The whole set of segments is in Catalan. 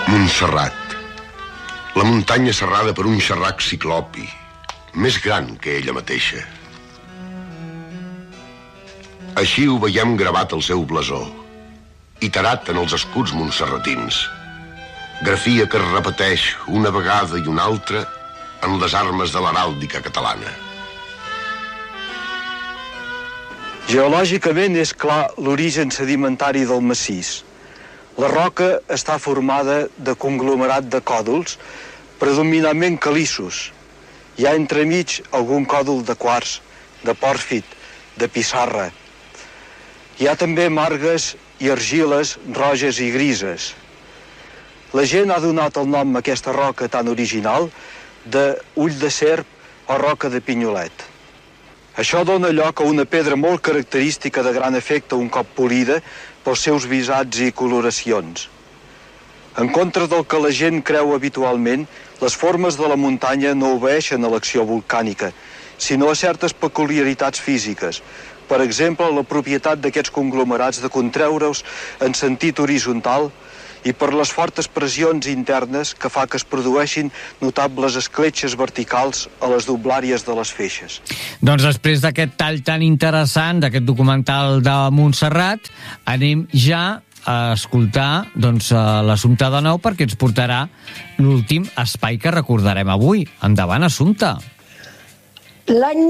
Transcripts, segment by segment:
Montserrat, la muntanya serrada per un xerrac ciclopi, més gran que ella mateixa. Així ho veiem gravat al seu blasó, iterat en els escuts montserratins, grafia que es repeteix una vegada i una altra en les armes de l'heràldica catalana. Geològicament és clar l'origen sedimentari del massís. La roca està formada de conglomerat de còdols, predominantment calissos. Hi ha entremig algun còdol de quars, de pòrfid, de pissarra. Hi ha també margues i argiles roges i grises. La gent ha donat el nom a aquesta roca tan original de ull de serp o roca de pinyolet. Això dona lloc a una pedra molt característica de gran efecte un cop polida pels seus visats i coloracions. En contra del que la gent creu habitualment, les formes de la muntanya no obeeixen a l'acció volcànica, sinó a certes peculiaritats físiques. Per exemple, la propietat d'aquests conglomerats de contreure's en sentit horitzontal i per les fortes pressions internes que fa que es produeixin notables escletxes verticals a les doblàries de les feixes. Doncs després d'aquest tall tan interessant, d'aquest documental de Montserrat, anem ja a escoltar l'Assumpta de nou, perquè ens portarà l'últim espai que recordarem avui. Endavant, Assumpta. L'any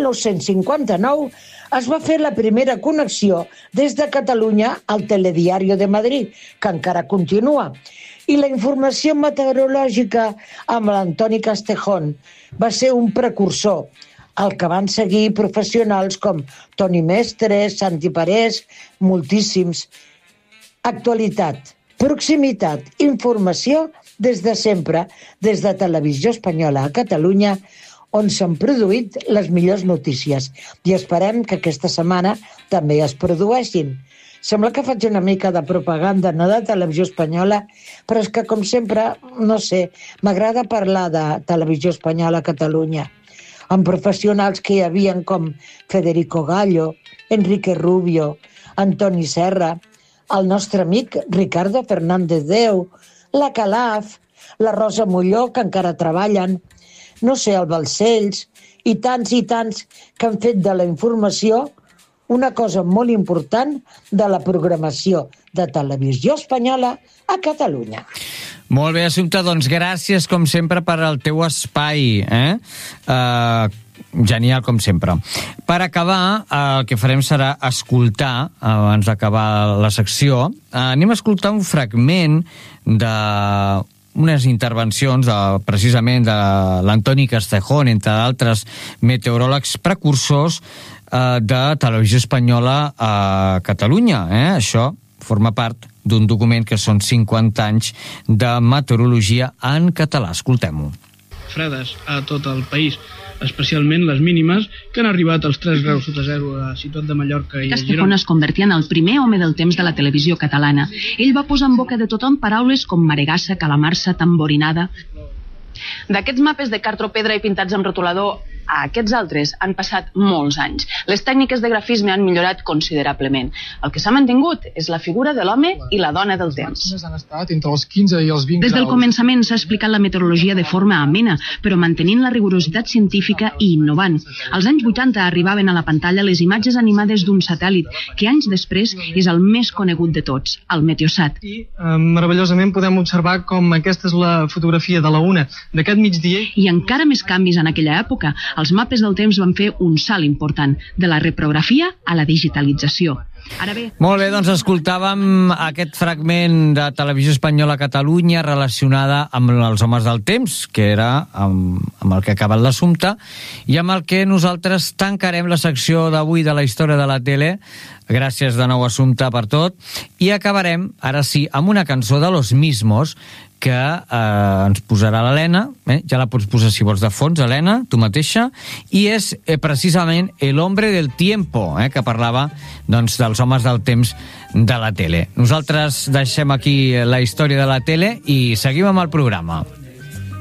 1959 es va fer la primera connexió des de Catalunya al Telediario de Madrid, que encara continua. I la informació meteorològica amb l'Antoni Castejón va ser un precursor, el que van seguir professionals com Toni Mestres, Santi Parés, moltíssims. Actualitat, proximitat, informació des de sempre, des de Televisió Espanyola a Catalunya, on s'han produït les millors notícies. I esperem que aquesta setmana també es produeixin. Sembla que faig una mica de propaganda, no de Televisió Espanyola, però és que, com sempre, no sé, m'agrada parlar de Televisió Espanyola a Catalunya, amb professionals que hi havia com Federico Gallo, Enrique Rubio, Antoni Serra, el nostre amic Ricardo Fernández Deu, la Calaf, la Rosa Molló, que encara treballen, no sé, el Balcells, i tants que han fet de la informació una cosa molt important de la programació de Televisió Espanyola a Catalunya. Molt bé, Assumpta, doncs gràcies, com sempre, per al teu espai. Genial, com sempre. Per acabar, el que farem serà escoltar, abans d'acabar la secció, anem a escoltar un fragment de unes intervencions precisament de l'Antoni Castejón, entre d'altres meteoròlegs precursors de Televisió Espanyola a Catalunya. Això forma part d'un document que són 50 anys de meteorologia en català. Escoltem-ho. Fredes a tot el país, especialment les mínimes, que han arribat als 3 graus sota zero a Ciutat de Mallorca i a Girona. Castejón es convertia en el primer home del temps de la televisió catalana. Ell va posar en boca de tothom paraules com maregassa, calamarsa, tamborinada. D'aquests mapes de cartropedra i pintats amb rotulador a aquests altres han passat molts anys. Les tècniques de grafisme han millorat considerablement. El que s'ha mantingut és la figura de l'home i la dona del temps. Han estat entre els 15 i els 20 Des del començament s'ha explicat la meteorologia de forma amena, però mantenint la rigorositat científica i innovant. Als anys 80 arribaven a la pantalla les imatges animades d'un satèl·lit, que anys després és el més conegut de tots, el Meteosat. I meravellosament podem observar com aquesta és la fotografia de la una d'aquest migdia. I encara més canvis en aquella època. Els mapes del temps van fer un salt important, de la reprografia a la digitalització. Ara bé... Molt bé, doncs escoltàvem aquest fragment de Televisió Espanyola a Catalunya relacionada amb els homes del temps, que era amb el que ha acabat l'assumpte, i amb el que nosaltres tancarem la secció d'avui de la història de la tele. Gràcies de nou, Assumpta, per tot. I acabarem, ara sí, amb una cançó de Los Mismos, que ens posarà l'Helena, ja la pots posar si vols de fons, Helena, tu mateixa, i és precisament El hombre del tiempo, que parlava doncs, dels homes del temps de la tele. Nosaltres deixem aquí la història de la tele i seguim amb el programa.